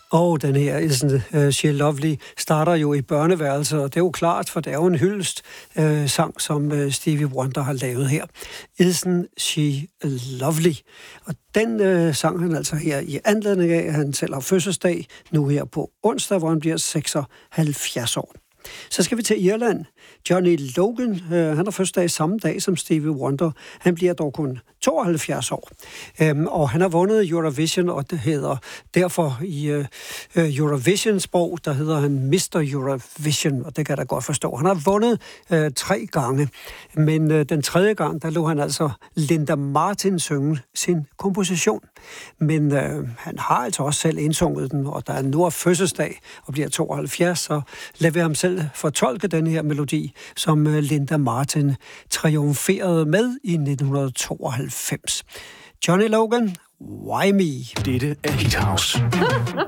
Og den her Isn't She Lovely starter jo i børneværelset, og det er jo klart, for det er jo en hyldest sang, som Stevie Wonder har lavet her. Isn't She Lovely. Og den sang han altså her i anledning af, at han selv har fødselsdag nu her på onsdag, hvor han bliver 76 år. Så skal vi til Irland. Johnny Logan, han har fødselsdag samme dag som Stevie Wonder. Han bliver dog kun 72 år. Og han har vundet Eurovision, og det hedder derfor i Eurovision-sprog, der hedder han Mr. Eurovision, og det kan jeg da godt forstå. Han har vundet 3 gange, men den 3. gang, der lå han altså Linda Martin synge sin komposition. Men han har altså også selv indsunget den, og der er nu fødselsdag og bliver 72, så lad vi ham selv fortolke den her melodi, som Linda Martin triumferede med i 1992. Johnny Logan, Why Me? Dette er Hit House.